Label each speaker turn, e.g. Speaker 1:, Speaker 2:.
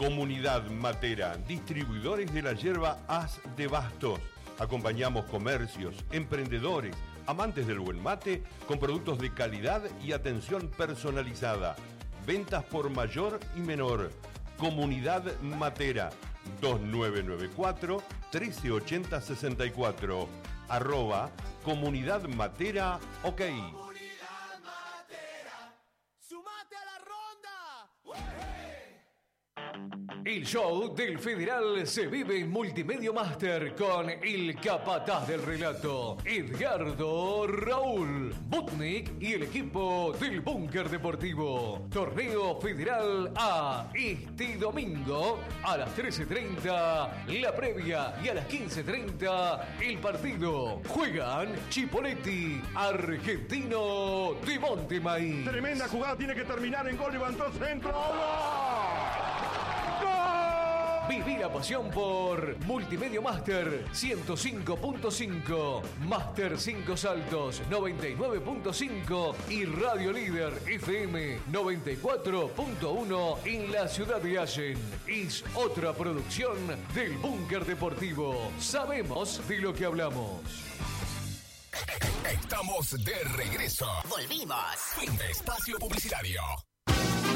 Speaker 1: Comunidad Matera, distribuidores de la yerba As de Bastos. Acompañamos comercios, emprendedores, amantes del buen mate con productos de calidad y atención personalizada. Ventas por mayor y menor. Comunidad Matera, 2994-1380-64. @Comunidad Matera, OK.
Speaker 2: Comunidad Matera, ¡sumate a la ronda!
Speaker 3: El show del Federal se vive en Multimedia Master con el capataz del relato, Edgardo Raúl Butnik y el equipo del Búnker Deportivo. Torneo Federal A este domingo a las 13:30, la previa, y a las 15:30 el partido. Juegan Chipoletti, Argentino de Montemaíz.
Speaker 4: Tremenda jugada, tiene que terminar en gol, levantó el centro.
Speaker 3: Viví la pasión por Multimedia Master 105.5, Master 5 Saltos 99.5 y Radio Líder FM 94.1 en la ciudad de Allen. Es otra producción del Búnker Deportivo. Sabemos de lo que hablamos.
Speaker 5: Estamos de regreso.
Speaker 2: Volvimos.
Speaker 5: Fin de espacio publicitario.